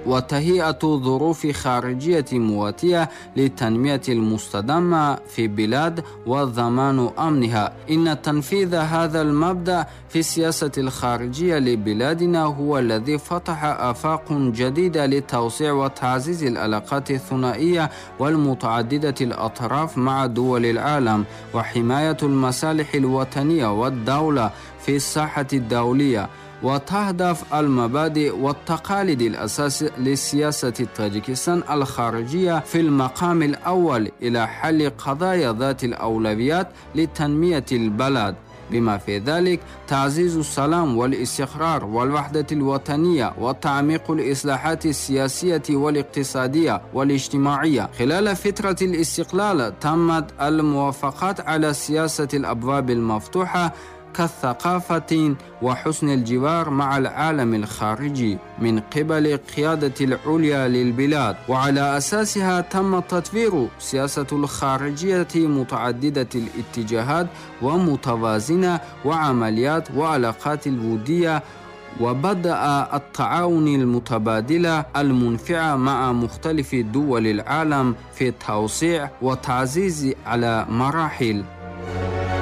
وتهيئة ظروف خارجية مواتية للتنمية المستدامة في بلاد وضمان أمنها. إن تنفيذ هذا المبدأ في السياسة الخارجية لبلادنا هو الذي فتح آفاق جديدة لتوسيع وتعزيز العلاقات الثنائية والمتعددة الأطراف مع دول العالم، وحماية المصالح الوطنية والدولة في الساحة الدولية. وتهدف المبادئ والتقاليد الأساس لسياسة طاجيكستان الخارجية في المقام الأول إلى حل قضايا ذات الأولويات لتنمية البلد، بما في ذلك تعزيز السلام والاستقرار والوحدة الوطنية وتعميق الإصلاحات السياسية والاقتصادية والاجتماعية. خلال فترة الاستقلال تمت الموافقات على سياسة الأبواب المفتوحة كالثقافة وحسن الجوار مع العالم الخارجي من قبل القيادة العليا للبلاد، وعلى أساسها تم تطوير سياسة الخارجية متعددة الاتجاهات ومتوازنة وعمليات وعلاقات الودية، وبدأ التعاون المتبادل المنفعة مع مختلف دول العالم في التوسيع وتعزيز على مراحل.